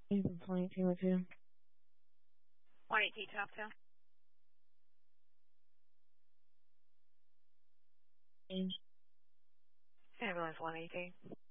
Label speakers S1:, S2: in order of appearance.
S1: Even 22 with you.
S2: 118 top two. Ambulance 118.